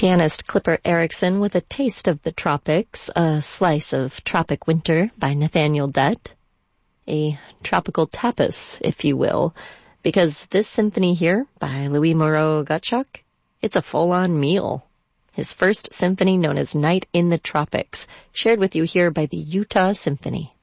Pianist Clipper Erickson with a taste of the tropics, a slice of Tropic Winter by Nathaniel Dett. A tropical tapas, if you will, because this symphony here by Louis Moreau Gottschalk, it's a full-on meal. His first symphony known as Night in the Tropics, shared with you here by the Utah Symphony.